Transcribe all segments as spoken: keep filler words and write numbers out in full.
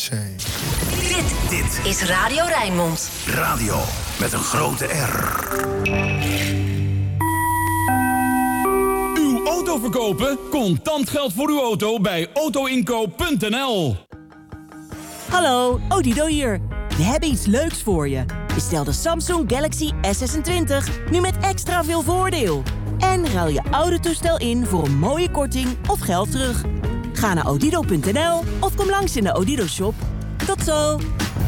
zee. Dit, dit is Radio Rijnmond. Radio met een grote R. Uw auto verkopen? Contant geld voor uw auto bij autoinkoop punt n l. Hallo, Odido hier. We hebben iets leuks voor je. Bestel de Samsung Galaxy S zesentwintig nu met extra veel voordeel. En ruil je oude toestel in voor een mooie korting of geld terug. Ga naar odido punt n l of kom langs in de Odido shop. Tot zo!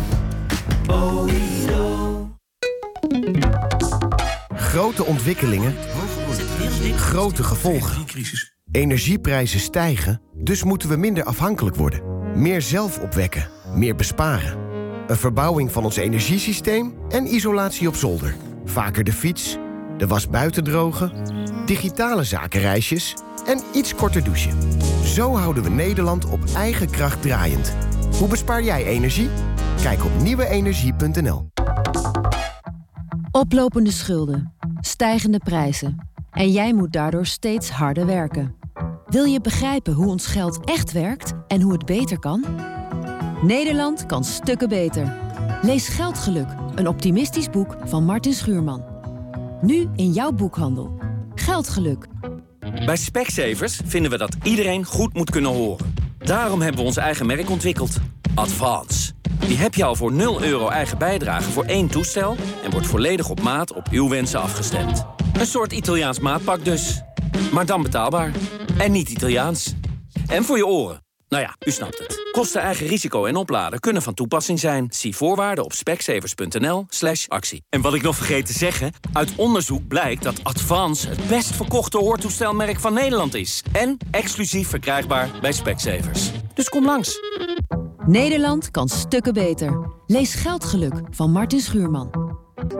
Grote ontwikkelingen, grote gevolgen. Energieprijzen stijgen, dus moeten we minder afhankelijk worden. Meer zelf opwekken, meer besparen. Een verbouwing van ons energiesysteem en isolatie op zolder. Vaker de fiets, de was buiten drogen, digitale zakenreisjes en iets korter douchen. Zo houden we Nederland op eigen kracht draaiend. Hoe bespaar jij energie? Kijk op nieuwe energie punt n l. Oplopende schulden, stijgende prijzen. En jij moet daardoor steeds harder werken. Wil je begrijpen hoe ons geld echt werkt en hoe het beter kan? Nederland kan stukken beter. Lees Geldgeluk, een optimistisch boek van Martin Schuurman. Nu in jouw boekhandel. Geldgeluk. Bij Specsavers vinden we dat iedereen goed moet kunnen horen. Daarom hebben we ons eigen merk ontwikkeld. Advance. Die heb je al voor nul euro eigen bijdrage voor één toestel en wordt volledig op maat op uw wensen afgestemd. Een soort Italiaans maatpak dus. Maar dan betaalbaar. En niet Italiaans. En voor je oren. Nou ja, u snapt het. Kosten, eigen risico en opladen kunnen van toepassing zijn. Zie voorwaarden op specsavers punt n l slash actie. En wat ik nog vergeet te zeggen, uit onderzoek blijkt dat Advance het best verkochte hoortoestelmerk van Nederland is. En exclusief verkrijgbaar bij Specsavers. Dus kom langs. Nederland kan stukken beter. Lees Geldgeluk van Martin Schuurman.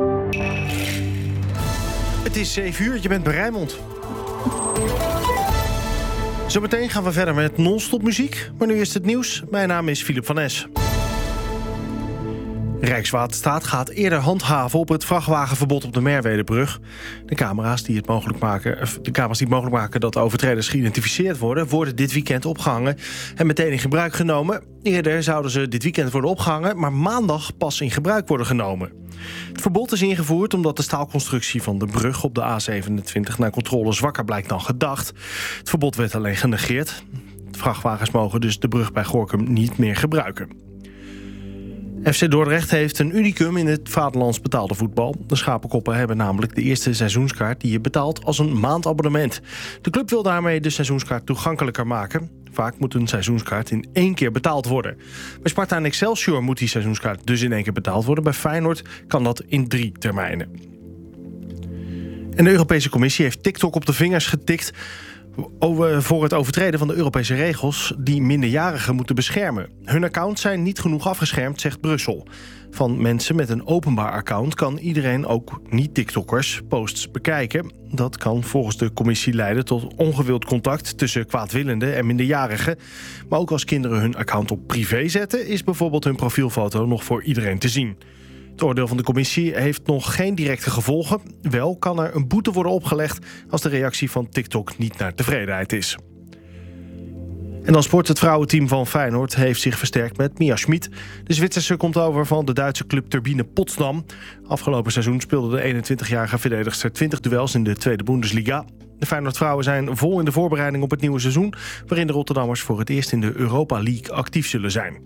Het is zeven uur, je bent bij Rijnmond. Zometeen gaan we verder met non-stop muziek. Maar nu is het nieuws. Mijn naam is Philip van Es. Rijkswaterstaat gaat eerder handhaven op het vrachtwagenverbod op de Merwedebrug. De camera's die het mogelijk maken, de camera's die het mogelijk maken dat overtreders geïdentificeerd worden, worden dit weekend opgehangen en meteen in gebruik genomen. Eerder zouden ze dit weekend worden opgehangen, maar maandag pas in gebruik worden genomen. Het verbod is ingevoerd omdat de staalconstructie van de brug op de A zevenentwintig naar controle zwakker blijkt dan gedacht. Het verbod werd alleen genegeerd. De vrachtwagens mogen dus de brug bij Gorinchem niet meer gebruiken. F C Dordrecht heeft een unicum in het vaderlands betaalde voetbal. De Schapenkoppen hebben namelijk de eerste seizoenskaart die je betaalt als een maandabonnement. De club wil daarmee de seizoenskaart toegankelijker maken. Vaak moet een seizoenskaart in één keer betaald worden. Bij Sparta en Excelsior moet die seizoenskaart dus in één keer betaald worden. Bij Feyenoord kan dat in drie termijnen. En de Europese Commissie heeft TikTok op de vingers getikt over, voor het overtreden van de Europese regels die minderjarigen moeten beschermen. Hun accounts zijn niet genoeg afgeschermd, zegt Brussel. Van mensen met een openbaar account kan iedereen, ook niet-TikTokkers, posts bekijken. Dat kan volgens de commissie leiden tot ongewild contact tussen kwaadwillenden en minderjarigen. Maar ook als kinderen hun account op privé zetten, is bijvoorbeeld hun profielfoto nog voor iedereen te zien. Het oordeel van de commissie heeft nog geen directe gevolgen. Wel kan er een boete worden opgelegd als de reactie van TikTok niet naar tevredenheid is. En dan sport. Het vrouwenteam van Feyenoord heeft zich versterkt met Mia Schmid. De Zwitserse komt over van de Duitse club Turbine Potsdam. Afgelopen seizoen speelde de eenentwintigjarige verdedigster twintig duels in de Tweede Bundesliga. De Feyenoord-vrouwen zijn vol in de voorbereiding op het nieuwe seizoen, waarin de Rotterdammers voor het eerst in de Europa League actief zullen zijn.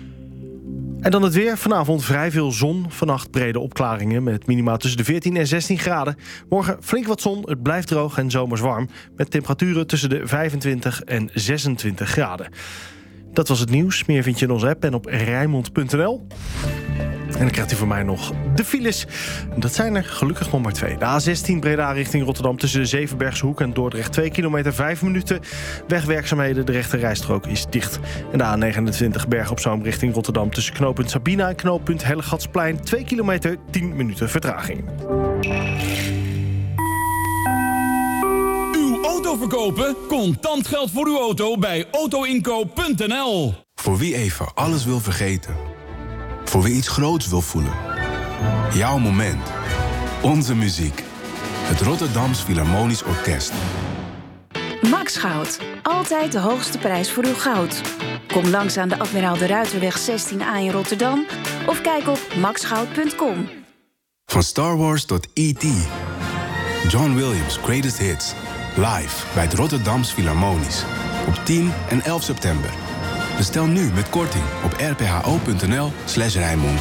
En dan het weer. Vanavond vrij veel zon. Vannacht brede opklaringen met minima tussen de veertien en zestien graden. Morgen flink wat zon. Het blijft droog en zomers warm. Met temperaturen tussen de vijfentwintig en zesentwintig graden. Dat was het nieuws. Meer vind je in onze app en op rijnmond punt n l. En dan krijgt u van mij nog de files. Dat zijn er gelukkig nog maar twee. De A zestien Breda richting Rotterdam tussen de Zevenbergse Hoek en Dordrecht. twee kilometer, vijf minuten. Wegwerkzaamheden, de rechte rijstrook is dicht. En de A negenentwintig Berg op Zoom richting Rotterdam tussen knooppunt Sabina en knooppunt Hellegatsplein. twee kilometer, tien minuten vertraging. Uw auto verkopen? Contant geld voor uw auto bij autoinkoop punt n l. Voor wie even alles wil vergeten. Voor wie iets groots wil voelen. Jouw moment. Onze muziek. Het Rotterdams Philharmonisch Orkest. Max Goud. Altijd de hoogste prijs voor uw goud. Kom langs aan de Admiraal de Ruiterweg zestien A in Rotterdam of kijk op max goud punt com. Van Star Wars tot E T John Williams' Greatest Hits. Live bij het Rotterdams Philharmonisch. Op tien en elf september. Bestel nu met korting op rpho.nl slash Rijnmond.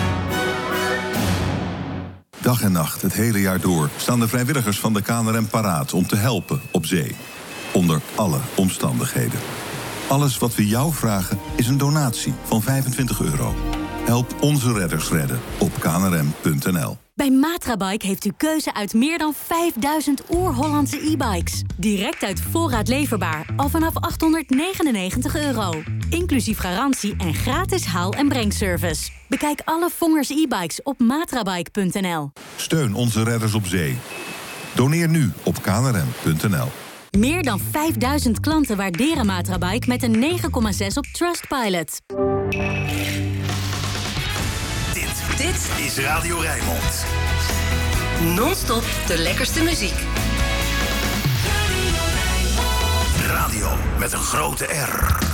Dag en nacht, het hele jaar door, staan de vrijwilligers van de K N R M paraat om te helpen op zee. Onder alle omstandigheden. Alles wat we jou vragen is een donatie van vijfentwintig euro. Help onze redders redden op k n r m punt n l. Bij Matrabike heeft u keuze uit meer dan vijfduizend oer-Hollandse e-bikes. Direct uit voorraad leverbaar, al vanaf achthonderdnegenennegentig euro. Inclusief garantie en gratis haal- en brengservice. Bekijk alle Vongers e-bikes op matrabike punt n l. Steun onze redders op zee. Doneer nu op k n r m punt n l. Meer dan vijfduizend klanten waarderen Matrabike met een negen komma zes op Trustpilot. Dit is Radio Rijnmond. Non-stop de lekkerste muziek. Radio met een grote R.